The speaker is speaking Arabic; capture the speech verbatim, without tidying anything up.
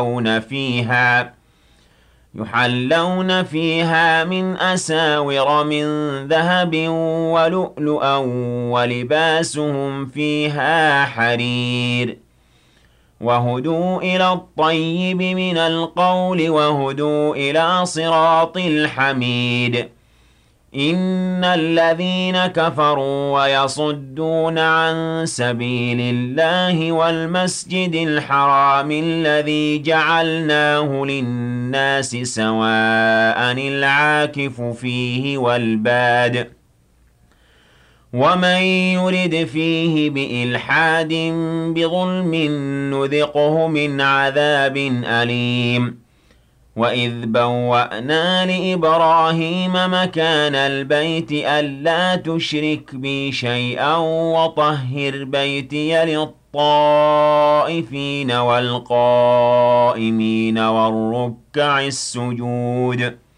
يحلون فيها يحلون فيها من أساور من ذهب ولؤلؤا ولباسهم فيها حرير وهدوا إلى الطيب من القول وهدوا إلى صراط الحميد إن الذين كفروا ويصدون عن سبيل الله والمسجد الحرام الذي جعلناه للناس سواء العاكف فيه والباد ومن يرد فيه بإلحاد بظلم نذقه من عذاب أليم وإذ بوأنا لإبراهيم مكان البيت ألا تشرك بي شيئا وطهر بيتي للطائفين والقائمين والركع السجود